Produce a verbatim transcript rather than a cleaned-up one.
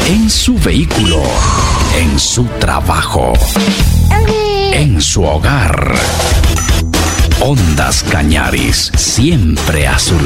En su vehículo, en su trabajo, en su hogar. Ondas Cañaris, siempre a su lado.